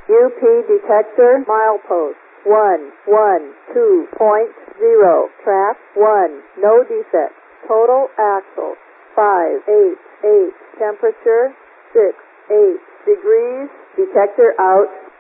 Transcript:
UP detector milepost 112.0. Trap 1. No defects. Total axle 588. Temperature 68 degrees. Detector out.